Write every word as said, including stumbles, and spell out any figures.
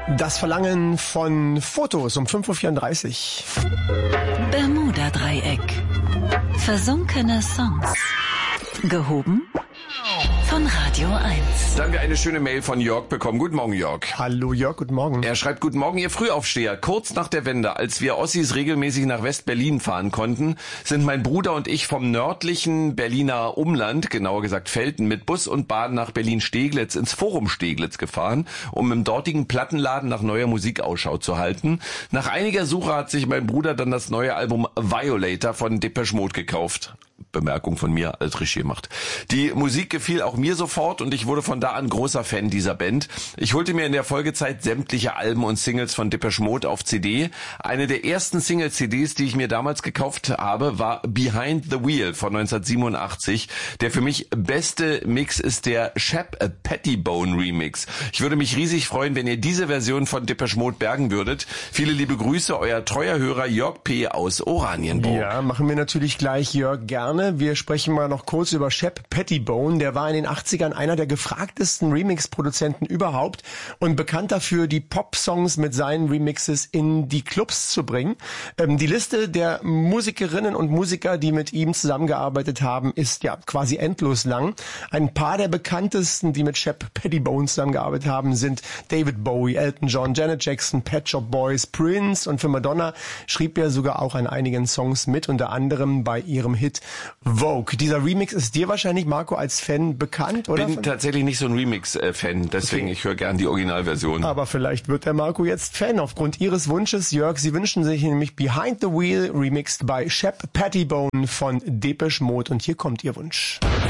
Das Verlangen von Fotos um fünf Uhr vierunddreißig. Bermuda-Dreieck. Versunkene Songs. Gehoben von Radio eins. Dann haben wir eine schöne Mail von Jörg bekommen. Guten Morgen, Jörg. Hallo Jörg, guten Morgen. Er schreibt, guten Morgen, ihr Frühaufsteher. Kurz nach der Wende, als wir Ossis regelmäßig nach West-Berlin fahren konnten, sind mein Bruder und ich vom nördlichen Berliner Umland, genauer gesagt Velten, mit Bus und Bahn nach Berlin-Steglitz ins Forum Steglitz gefahren, um im dortigen Plattenladen nach neuer Musik Ausschau zu halten. Nach einiger Suche hat sich mein Bruder dann das neue Album Violator von Depeche Mode gekauft. Bemerkung von mir, als Regie macht. Die Musik gefiel auch mir sofort und ich wurde von da an großer Fan dieser Band. Ich holte mir in der Folgezeit sämtliche Alben und Singles von Depeche Mode auf C D. Eine der ersten Single-C Ds, die ich mir damals gekauft habe, war Behind the Wheel von neunzehnhundertsiebenundachtzig. Der für mich beste Mix ist der Shep Pettibone Remix. Ich würde mich riesig freuen, wenn ihr diese Version von Depeche Mode bergen würdet. Viele liebe Grüße, euer treuer Hörer Jörg P. aus Oranienburg. Ja, machen wir natürlich gleich, Jörg, gerne. Wir sprechen mal noch kurz über Shep Pettibone. Der war in den achtzigern einer der gefragtesten Remix-Produzenten überhaupt und bekannt dafür, die Pop-Songs mit seinen Remixes in die Clubs zu bringen. Ähm, die Liste der Musikerinnen und Musiker, die mit ihm zusammengearbeitet haben, ist ja quasi endlos lang. Ein paar der bekanntesten, die mit Shep Pettibone zusammengearbeitet haben, sind David Bowie, Elton John, Janet Jackson, Pet Shop Boys, Prince, und für Madonna schrieb er sogar auch an einigen Songs mit, unter anderem bei ihrem Hit Vogue. Dieser Remix ist dir wahrscheinlich, Marco, als Fan bekannt, oder? Ich bin tatsächlich nicht so ein Remix-Fan, deswegen okay. Ich höre gern die Originalversion. Aber vielleicht wird der Marco jetzt Fan aufgrund Ihres Wunsches, Jörg. Sie wünschen sich nämlich Behind the Wheel remixed by Shep Pettibone von Depeche Mode und hier kommt Ihr Wunsch.